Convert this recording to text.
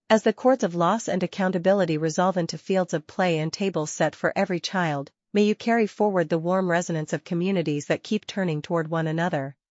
As the courts of loss and accountability resolve into fields of play and tables set for every child, may you carry forward the warm resonance of communities that keep turning toward one another.